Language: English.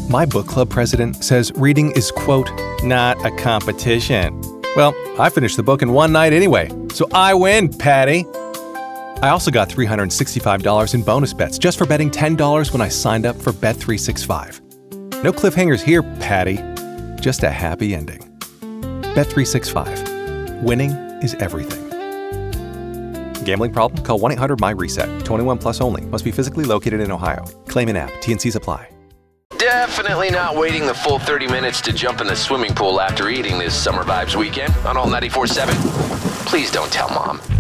My book club president says reading is, quote, not a competition. Well, I finished the book in one night anyway, so I win, Patty. I also got $365 in bonus bets just for betting $10 when I signed up for Bet365. No cliffhangers here, Patty. Just a happy ending. Bet365. Winning is everything. Gambling problem? Call 1-800-MY-RESET. 21 plus only. Must be physically located in Ohio. Claim in app. T&Cs apply. Definitely not waiting the full 30 minutes to jump in the swimming pool after eating this Summer Vibes weekend on All 94.7. Please don't tell Mom.